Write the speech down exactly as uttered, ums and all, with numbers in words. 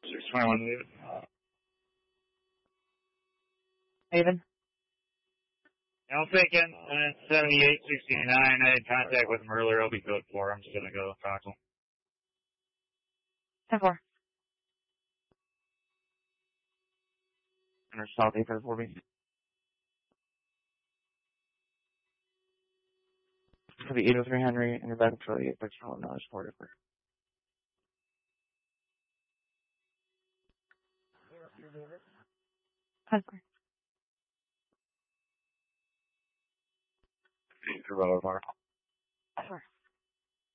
six twenty-one, leave it. Haven? I'm thinking, uh, seventy-eight sixty-nine. I had contact with him earlier. I'll be good for him. I'm just going to go talk to him. ten four. Under South eight for the four B. For the eight oh three Henry, and the backup for the eight six oh nine support effort. ten four. For Bravo Bar.